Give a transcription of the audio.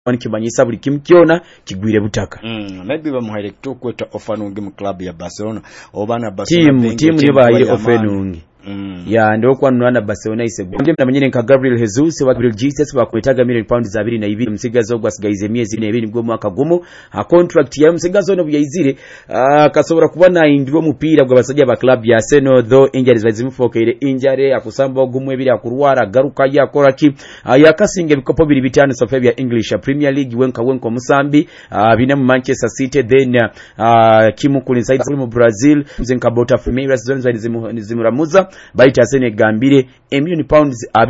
kimanyisa buli kimu kyona kigwire butaka. Maybe bamuhaire kweta Ofanungi mu club ya Barcelona obana Barcelona team ni baire Ofanungi. Ya ndio kwa nwana Barcelona isegwa. Ndiye mnamenyene nka Gabriel Jesus wa Gabriel Jesus bakwetaga £1,000,000 22 musigazo gwasigayize myezi 2 nibwo mwaka gumo. Contract ya musigazo no buyizire kasobora kubona indiro mupira gwa basajja ba club ya Arsenal though injuries bazimufokere injury akusamba gumu ebiri akurwara garuka yakora ki yakasinga bikopo 2 sofa bya English Premier League wenka musambi bina mu Manchester City then kimu kulinside mu Brazil zenka Botafogo zimuramuza baita Senegal £1,000,000